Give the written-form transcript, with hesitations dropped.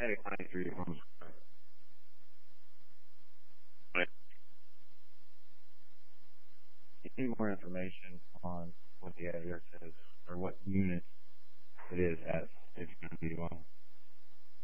93 homes. You need more information on what the address is or what